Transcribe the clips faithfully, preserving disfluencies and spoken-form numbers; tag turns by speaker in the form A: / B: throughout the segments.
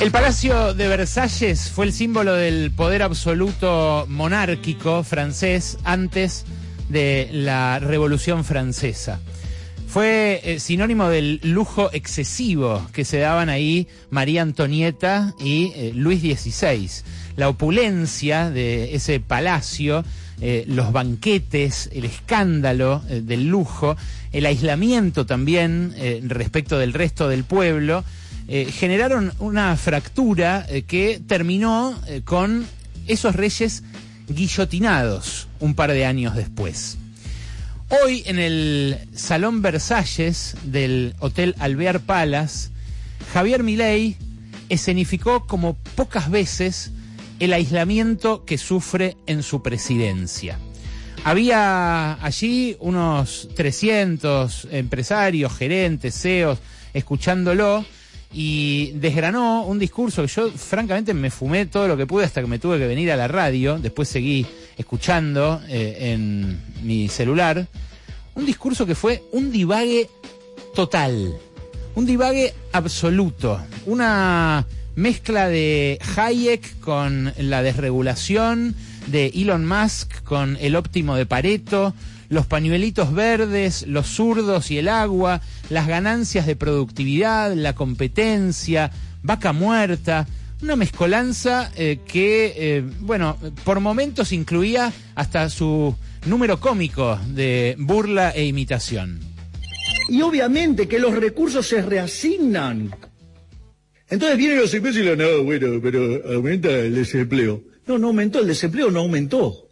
A: El Palacio de Versalles fue el símbolo del poder absoluto monárquico francés antes de la Revolución Francesa. Fue eh, sinónimo del lujo excesivo que se daban ahí María Antonieta y eh, Luis dieciséis. La opulencia de ese palacio, eh, los banquetes, el escándalo eh, del lujo, el aislamiento también eh, respecto del resto del pueblo, eh, generaron una fractura eh, que terminó eh, con esos reyes guillotinados un par de años después. Hoy en el Salón Versalles del Hotel Alvear Palace, Javier Milei escenificó como pocas veces el aislamiento que sufre en su presidencia. Había allí unos trescientos empresarios, gerentes, C E Os, escuchándolo, y desgranó un discurso que yo francamente me fumé todo lo que pude hasta que me tuve que venir a la radio. Después seguí escuchando eh, en mi celular. Un discurso que fue un divague total, un divague absoluto, una mezcla de Hayek con la desregulación, de Elon Musk con el óptimo de Pareto, los pañuelitos verdes, los zurdos y el agua, las ganancias de productividad, la competencia, vaca muerta, una mezcolanza eh, que, eh, bueno, por momentos incluía hasta su número cómico de burla e imitación.
B: Y obviamente que los recursos se reasignan. Entonces vienen los empresarios y dicen, no, bueno, pero aumenta el desempleo. No, no aumentó el desempleo, no aumentó.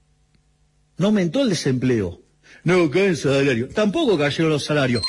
B: No aumentó el desempleo. No, cae el salario. Tampoco cayeron los salarios.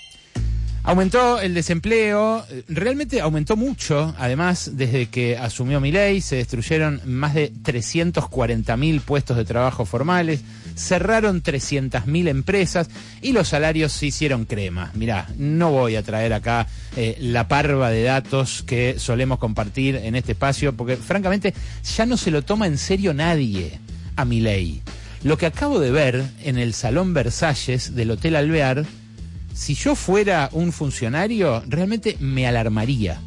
A: Aumentó el desempleo, realmente aumentó mucho, además, desde que asumió Milei. Se destruyeron más de trescientos cuarenta mil puestos de trabajo formales, cerraron trescientas mil empresas y los salarios se hicieron crema. Mirá, no voy a traer acá eh, la parva de datos que solemos compartir en este espacio, porque francamente ya no se lo toma en serio nadie a Milei. Lo que acabo de ver en el Salón Versalles del Hotel Alvear, si yo fuera un funcionario, realmente me alarmaría.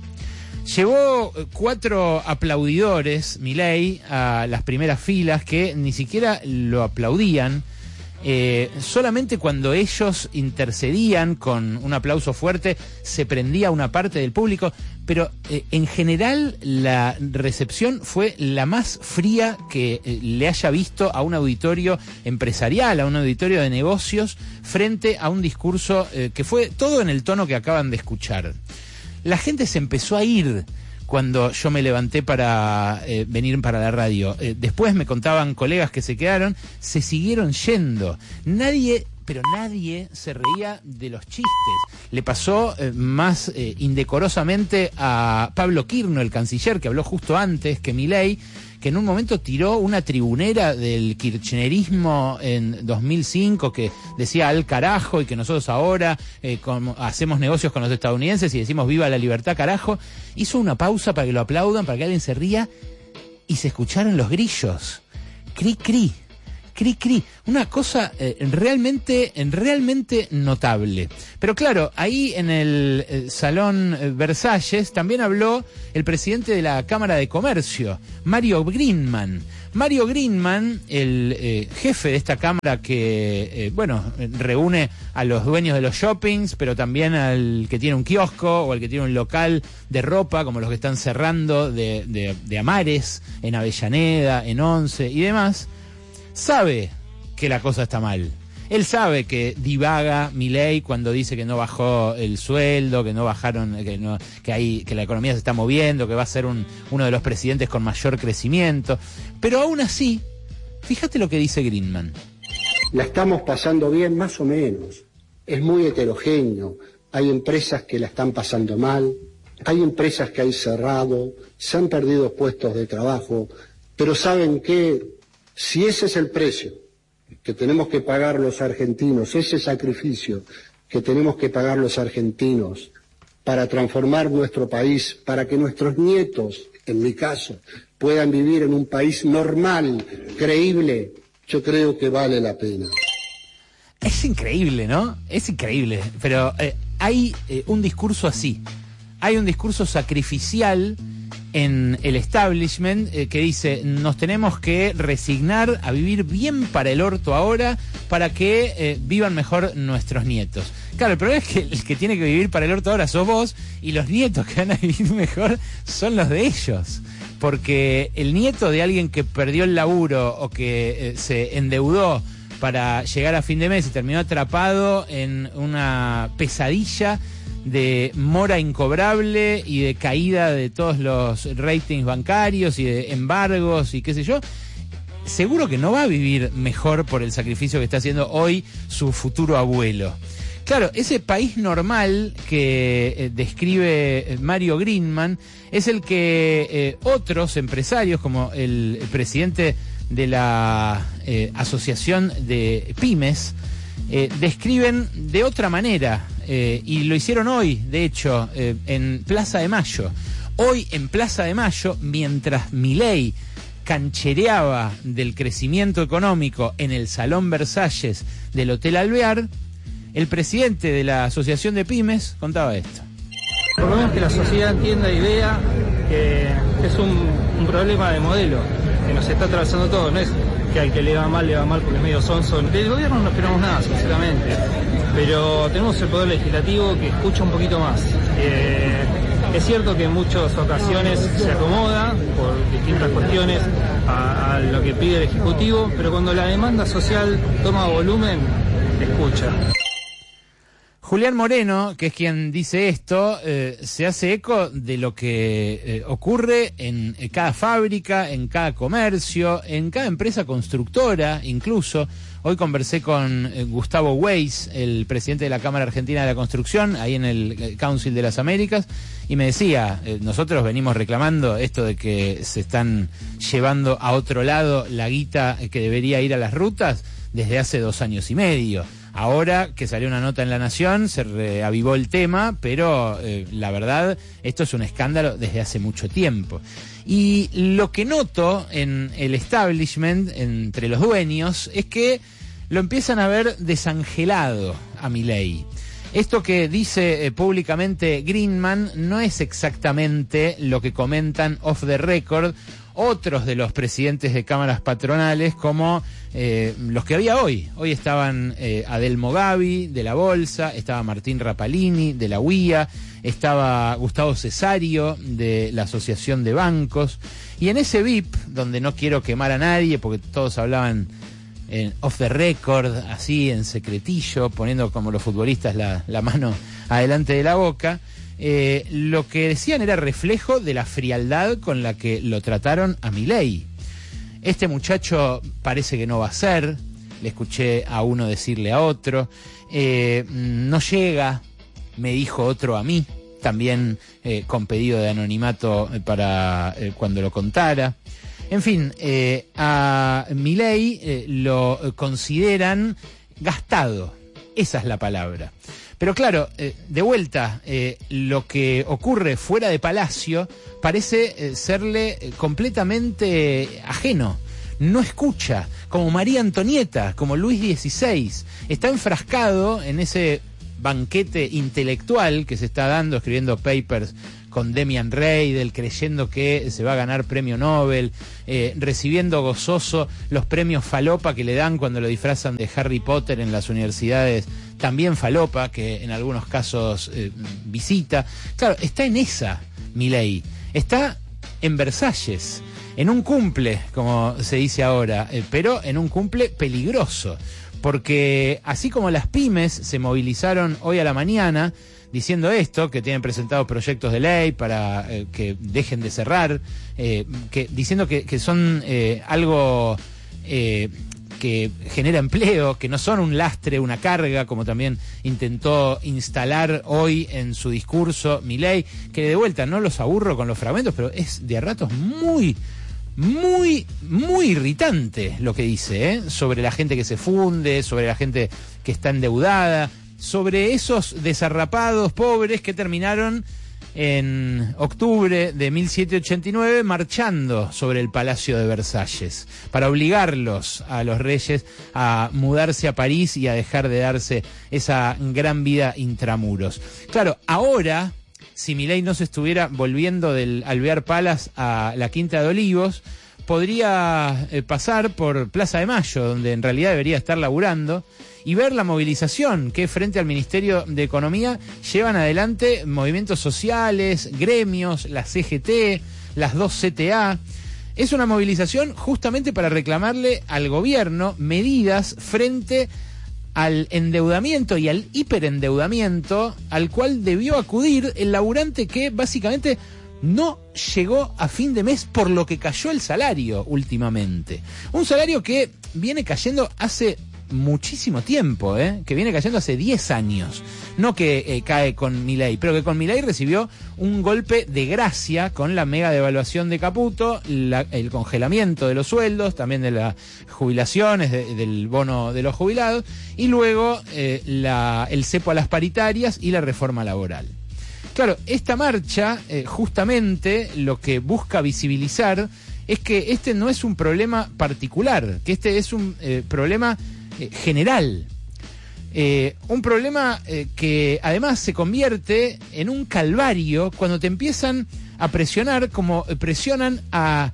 A: Llevó cuatro aplaudidores, Milei, a las primeras filas que ni siquiera lo aplaudían. Eh, solamente cuando ellos intercedían con un aplauso fuerte se prendía una parte del público, pero eh, en general la recepción fue la más fría que eh, le haya visto a un auditorio empresarial, a un auditorio de negocios, frente a un discurso eh, que fue todo en el tono que acaban de escuchar. La gente se empezó a ir cuando yo me levanté para eh, venir para la radio. Eh, después me contaban colegas que se quedaron, se siguieron yendo. Nadie, pero nadie se reía de los chistes. Le pasó eh, más eh, indecorosamente a Pablo Quirno, el canciller, que habló justo antes que Milei, que en un momento tiró una tribunera del kirchnerismo en dos mil cinco que decía al carajo, y que nosotros ahora eh, como hacemos negocios con los estadounidenses y decimos viva la libertad carajo. Hizo una pausa para que lo aplaudan, para que alguien se ría, y se escucharon los grillos. Cri cri, cri cri. Una cosa eh, realmente, realmente notable. Pero claro, ahí en el eh, Salón eh, Versalles también habló el presidente de la Cámara de Comercio, Mario Greenman. Mario Greenman, el eh, jefe de esta cámara que, eh, bueno, reúne a los dueños de los shoppings, pero también al que tiene un kiosco o al que tiene un local de ropa, como los que están cerrando de, de, de Amares, en Avellaneda, en Once y demás, sabe que la cosa está mal. Él sabe que divaga Milei cuando dice que no bajó el sueldo, que no bajaron, que no, que hay, que la economía se está moviendo, que va a ser un, uno de los presidentes con mayor crecimiento. Pero aún así, fíjate lo que dice Greenman.
C: La estamos pasando bien, más o menos. Es muy heterogéneo. Hay empresas que la están pasando mal, hay empresas que han cerrado, se han perdido puestos de trabajo, pero ¿saben qué? Si ese es el precio que tenemos que pagar los argentinos, ese sacrificio que tenemos que pagar los argentinos para transformar nuestro país, para que nuestros nietos, en mi caso, puedan vivir en un país normal, creíble, yo creo que vale la pena.
A: Es increíble, ¿no? Es increíble, pero eh, hay eh, un discurso así. hay un discurso sacrificial en el establishment eh, que dice, nos tenemos que resignar a vivir bien para el orto ahora para que eh, vivan mejor nuestros nietos. Claro, el problema es que el que tiene que vivir para el orto ahora sos vos, y los nietos que van a vivir mejor son los de ellos. Porque el nieto de alguien que perdió el laburo o que eh, se endeudó para llegar a fin de mes y terminó atrapado en una pesadilla de mora incobrable y de caída de todos los ratings bancarios y de embargos y qué sé yo, seguro que no va a vivir mejor por el sacrificio que está haciendo hoy su futuro abuelo. Claro, ese país normal que eh, describe Mario Greenman es el que eh, otros empresarios, como el, el presidente de la eh, Asociación de Pymes, eh, describen de otra manera, eh, y lo hicieron hoy, de hecho, eh, en Plaza de Mayo. Hoy en Plaza de Mayo, mientras Milei canchereaba del crecimiento económico en el Salón Versalles del Hotel Alvear, el presidente de la Asociación de Pymes contaba esto.
D: Por lo menos que la sociedad entienda y vea que es un, un problema de modelo que nos está atravesando todo. No es que al que le va mal, le va mal porque es medio sonso. Del gobierno no esperamos nada, sinceramente. Pero tenemos el poder legislativo que escucha un poquito más. Eh, es cierto que en muchas ocasiones se acomoda por distintas cuestiones a, a lo que pide el Ejecutivo, pero cuando la demanda social toma volumen, escucha.
A: Julián Moreno, que es quien dice esto, eh, se hace eco de lo que eh, ocurre en, en cada fábrica, en cada comercio, en cada empresa constructora, incluso. Hoy conversé con eh, Gustavo Weiss, el presidente de la Cámara Argentina de la Construcción, ahí en el Council de las Américas, y me decía, eh, nosotros venimos reclamando esto de que se están llevando a otro lado la guita que debería ir a las rutas desde hace dos años y medio. Ahora que salió una nota en La Nación, se reavivó el tema, pero eh, la verdad, esto es un escándalo desde hace mucho tiempo. Y lo que noto en el establishment, entre los dueños, es que lo empiezan a ver desangelado a Milei. Esto que dice eh, públicamente Greenman no es exactamente lo que comentan off the record otros de los presidentes de cámaras patronales, como eh, los que había hoy. Hoy estaban eh, Adelmo Gavi, de la Bolsa, estaba Martín Rapalini, de la U I A, estaba Gustavo Cesario, de la Asociación de Bancos, y en ese V I P, donde no quiero quemar a nadie, porque todos hablaban en off the record, así en secretillo, poniendo como los futbolistas la, la mano adelante de la boca, eh, lo que decían era reflejo de la frialdad con la que lo trataron a Milei. Este muchacho parece que no va a ser, le escuché a uno decirle a otro, eh, no llega, me dijo otro a mí, también eh, con pedido de anonimato para eh, cuando lo contara. En fin, eh, a Milei eh, lo consideran gastado, esa es la palabra. Pero claro, eh, de vuelta, eh, lo que ocurre fuera de Palacio parece eh, serle eh, completamente ajeno. No escucha, como María Antonieta, como Luis dieciséis. Está enfrascado en ese banquete intelectual que se está dando, escribiendo papers con Demian Reidel, creyendo que se va a ganar premio Nobel, eh, recibiendo gozoso los premios falopa que le dan cuando lo disfrazan de Harry Potter en las universidades, también falopa, que en algunos casos eh, visita. Claro, está en esa Milei, está en Versalles, en un cumple, como se dice ahora, eh, pero en un cumple peligroso, porque así como las pymes se movilizaron hoy a la mañana diciendo esto, que tienen presentados proyectos de ley para eh, que dejen de cerrar, eh, que diciendo que, que son eh, algo eh, que genera empleo, que no son un lastre, una carga, como también intentó instalar hoy en su discurso Milei, que de vuelta no los aburro con los fragmentos, pero es de a ratos muy... Muy, muy irritante lo que dice, ¿eh? Sobre la gente que se funde, sobre la gente que está endeudada, sobre esos desarrapados pobres que terminaron en octubre de mil setecientos ochenta y nueve marchando sobre el Palacio de Versalles para obligarlos a los reyes a mudarse a París y a dejar de darse esa gran vida intramuros. Claro, ahora si Milei no se estuviera volviendo del Alvear Palace a la Quinta de Olivos, podría eh, pasar por Plaza de Mayo, donde en realidad debería estar laburando, y ver la movilización que frente al Ministerio de Economía llevan adelante movimientos sociales, gremios, la C G T, las dos C T A. Es una movilización justamente para reclamarle al gobierno medidas frente al endeudamiento y al hiperendeudamiento al cual debió acudir el laburante que básicamente no llegó a fin de mes por lo que cayó el salario últimamente. Un salario que viene cayendo hace muchísimo tiempo, ¿eh? que viene cayendo hace diez años. No que eh, cae con Milei, pero que con Milei recibió un golpe de gracia con la mega devaluación de Caputo, la, el congelamiento de los sueldos, también de las jubilaciones, de, del bono de los jubilados, y luego eh, la, el cepo a las paritarias y la reforma laboral. Claro, esta marcha eh, justamente lo que busca visibilizar es que este no es un problema particular, que este es un eh, problema eh, general. Eh, un problema eh, que además se convierte en un calvario cuando te empiezan a presionar como presionan a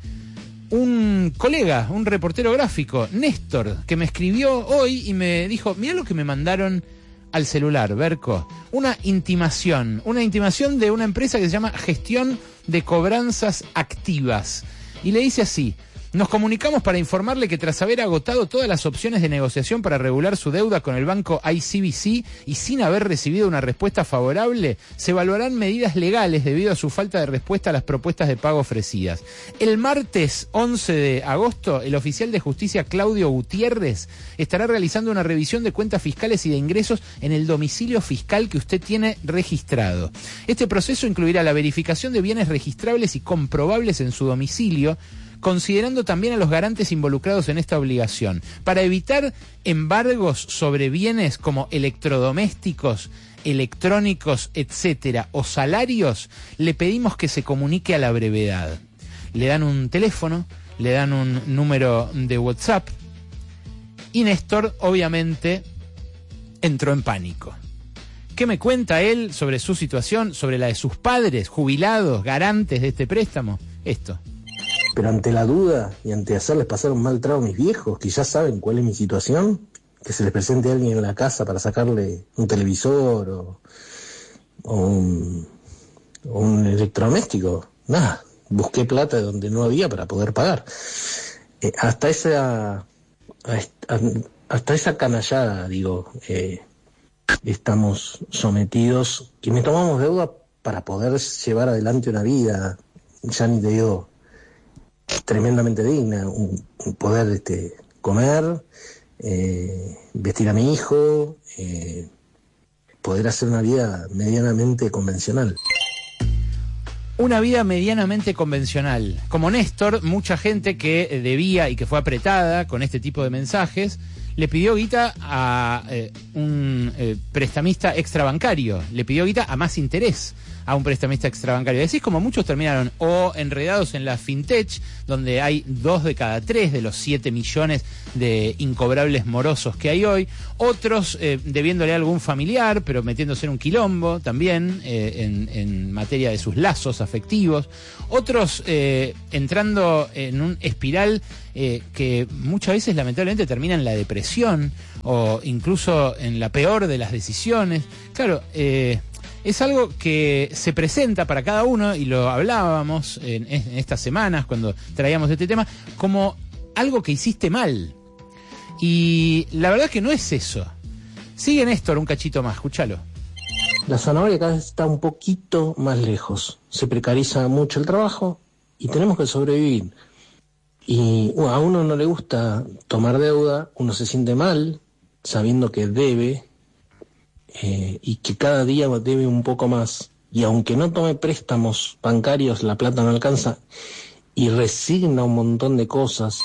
A: un colega, un reportero gráfico, Néstor, que me escribió hoy y me dijo, mirá lo que me mandaron al celular, Berco, una intimación, una intimación de una empresa que se llama Gestión de Cobranzas Activas. Y le dice así: nos comunicamos para informarle que tras haber agotado todas las opciones de negociación para regular su deuda con el banco I C B C y sin haber recibido una respuesta favorable, se evaluarán medidas legales debido a su falta de respuesta a las propuestas de pago ofrecidas. El martes once de agosto, el oficial de justicia Claudio Gutiérrez estará realizando una revisión de cuentas fiscales y de ingresos en el domicilio fiscal que usted tiene registrado. Este proceso incluirá la verificación de bienes registrables y comprobables en su domicilio, considerando también a los garantes involucrados en esta obligación. Para evitar embargos sobre bienes como electrodomésticos, electrónicos, etcétera, o salarios, le pedimos que se comunique a la brevedad. Le dan un teléfono, le dan un número de WhatsApp, y Néstor, obviamente, entró en pánico. ¿Qué me cuenta él sobre su situación, sobre la de sus padres, jubilados, garantes de este préstamo? Esto.
E: Pero ante la duda y ante hacerles pasar un mal trago a mis viejos, que ya saben cuál es mi situación, que se les presente alguien en la casa para sacarle un televisor o, o, un, o un electrodoméstico, nada, busqué plata de donde no había para poder pagar. Eh, hasta esa hasta esa canallada, digo, eh, estamos sometidos, quienes tomamos deuda para poder llevar adelante una vida, ya ni te digo, tremendamente digna, un, un poder este, comer, eh, vestir a mi hijo, eh, poder hacer una vida medianamente convencional.
A: Una vida medianamente convencional. Como Néstor, mucha gente que debía y que fue apretada con este tipo de mensajes, le pidió guita a eh, un eh, prestamista extrabancario, le pidió guita a más interés a un prestamista extrabancario. Decís, como muchos terminaron o enredados en la fintech, donde hay dos de cada tres de los siete millones de incobrables morosos que hay hoy, otros eh, debiéndole a algún familiar, pero metiéndose en un quilombo también eh, en, en materia de sus lazos afectivos, otros eh, entrando en un espiral eh, que muchas veces lamentablemente termina en la depresión o incluso en la peor de las decisiones. Claro, eh, es algo que se presenta para cada uno, y lo hablábamos en, en estas semanas cuando traíamos este tema, como algo que hiciste mal. Y la verdad que no es eso. Sigue Néstor un cachito más, escúchalo.
E: La zanahoria cada vez está un poquito más lejos. Se precariza mucho el trabajo y tenemos que sobrevivir. Y uh, a uno no le gusta tomar deuda, uno se siente mal sabiendo que debe, Eh, y que cada día debe un poco más, y aunque no tome préstamos bancarios, la plata no alcanza, y resigna un montón de cosas.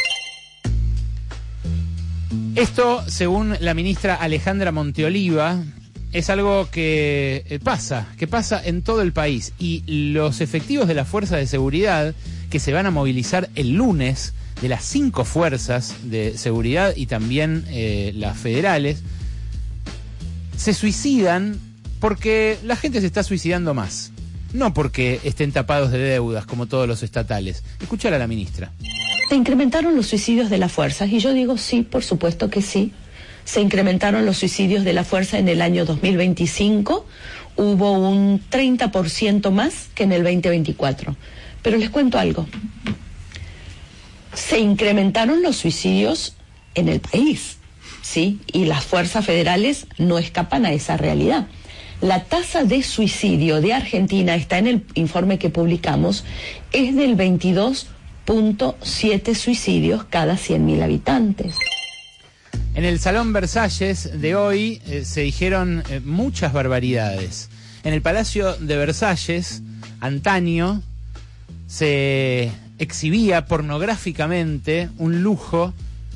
A: Esto, según la ministra Alejandra Monteoliva, es algo que eh, pasa, que pasa en todo el país, y los efectivos de las fuerzas de seguridad que se van a movilizar el lunes, de las cinco fuerzas de seguridad y también eh, las federales, se suicidan porque la gente se está suicidando más. no porque estén tapados de deudas como todos los estatales. Escuchar a la ministra.
F: ¿Se incrementaron los suicidios de las fuerzas? Y yo digo sí, por supuesto que sí. Se incrementaron los suicidios de la fuerza en el año dos mil veinticinco. Hubo un treinta por ciento más que en el veinte veinticuatro. Pero les cuento algo. Se incrementaron los suicidios en el país, ¿sí? Y las fuerzas federales no escapan a esa realidad. La tasa de suicidio de Argentina, está en el informe que publicamos, es del veintidós punto siete suicidios cada cien mil habitantes.
A: En el Salón Versalles de hoy eh, se dijeron eh, muchas barbaridades. En el Palacio de Versalles, antaño, se exhibía pornográficamente un lujo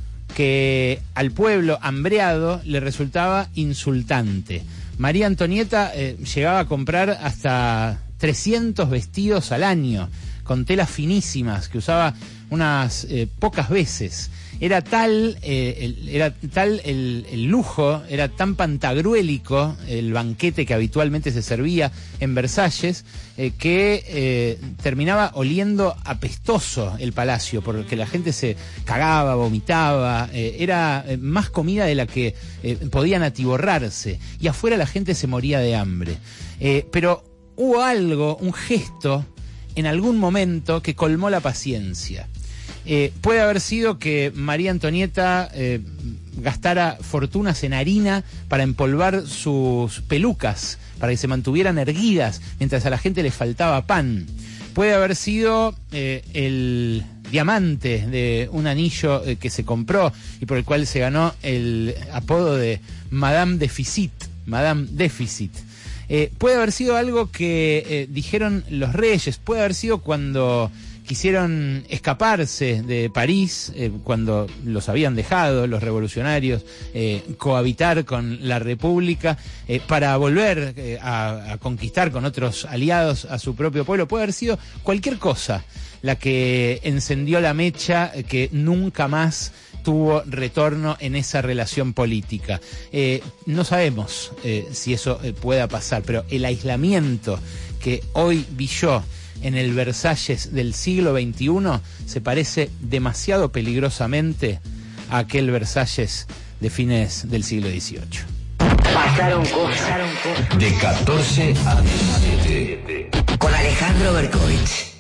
A: que al pueblo hambreado le resultaba insultante. María Antonieta eh, llegaba a comprar hasta trescientos vestidos al año, con telas finísimas, que usaba unas eh, pocas veces. Era tal, eh, el, era tal el, el lujo, era tan pantagruélico el banquete que habitualmente se servía en Versalles, eh, que eh, terminaba oliendo apestoso el palacio, porque la gente se cagaba, vomitaba, eh, era eh, más comida de la que eh, podían atiborrarse, y afuera la gente se moría de hambre. Eh, pero hubo algo, un gesto, en algún momento que colmó la paciencia. Eh, puede haber sido que María Antonieta eh, gastara fortunas en harina para empolvar sus pelucas, para que se mantuvieran erguidas mientras a la gente le faltaba pan. Puede haber sido eh, el diamante de un anillo eh, que se compró y por el cual se ganó el apodo de Madame Déficit, Madame Déficit. Eh, puede haber sido algo que eh, dijeron los reyes, puede haber sido cuando quisieron escaparse de París, eh, cuando los habían dejado los revolucionarios, eh, cohabitar con la República, eh, para volver eh, a, a conquistar con otros aliados a su propio pueblo. Puede haber sido cualquier cosa la que encendió la mecha eh, que nunca más tuvo retorno en esa relación política. Eh, no sabemos eh, si eso eh, pueda pasar, pero el aislamiento que hoy vi yo en el Versalles del siglo veintiuno se parece demasiado peligrosamente a aquel Versalles de fines del siglo dieciocho.
G: Pasaron cosas. De catorce a diecisiete. Con Alejandro Berkovich.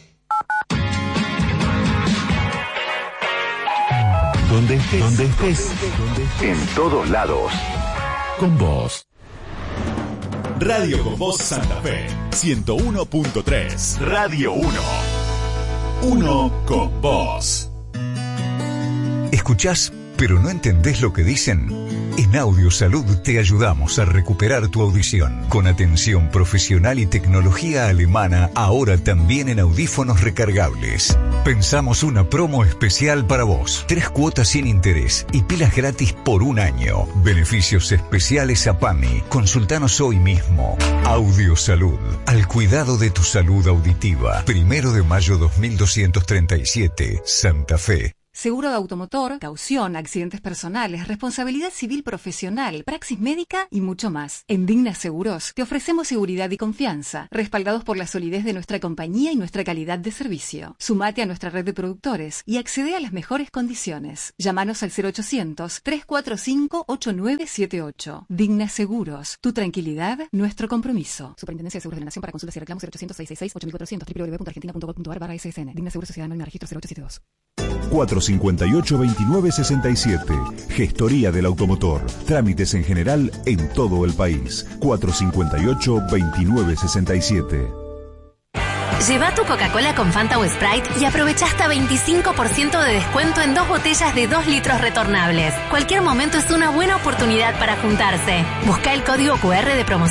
H: Donde estés, donde estés, en todos lados. Con vos.
I: Radio Con Voz Santa Fe, ciento uno punto tres. Radio uno. Uno con vos.
J: ¿Escuchás, pero no entendés lo que dicen? En Audio Salud te ayudamos a recuperar tu audición. Con atención profesional y tecnología alemana, ahora también en audífonos recargables. Pensamos una promo especial para vos. Tres cuotas sin interés y pilas gratis por un año. Beneficios especiales a PAMI. Consultanos hoy mismo. Audio Salud. Al cuidado de tu salud auditiva. Primero de mayo dos mil doscientos treinta y siete. Santa Fe.
K: Seguro de automotor, caución, accidentes personales, responsabilidad civil profesional, praxis médica y mucho más. En Digna Seguros te ofrecemos seguridad y confianza, respaldados por la solidez de nuestra compañía y nuestra calidad de servicio. Sumate a nuestra red de productores y accede a las mejores condiciones. Llámanos al cero ochocientos, tres cuatro cinco, ocho nueve siete ocho. Digna Seguros, tu tranquilidad, nuestro compromiso. Superintendencia de Seguros de la Nación. Para consultas y reclamos cero ochocientos, seiscientos sesenta y seis, ocho mil cuatrocientos, w w w punto argentina punto gov punto a r barra S S N. Digna Seguros Sociedad Anónima Registro cero ocho siete dos.
I: cuatro cincuenta y ocho, veintinueve sesenta y siete. Gestoría del automotor. Trámites en general en todo el país. cuatro cincuenta y ocho, veintinueve sesenta y siete.
L: Lleva tu Coca-Cola con Fanta o Sprite y aprovecha hasta veinticinco por ciento de descuento en dos botellas de dos litros retornables. Cualquier momento es una buena oportunidad para juntarse. Busca el código Q R de promoción